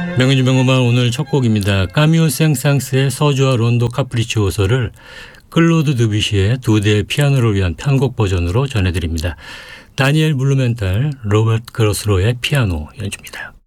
명인주 명음악 오늘 첫 곡입니다. 까뮤 생상스의 서주와 론도 카프리치오소를 클로드 드뷔시의 두 대의 피아노를 위한 편곡 버전으로 전해드립니다. 다니엘 블루멘탈, 로버트 그로스로의 피아노 연주입니다.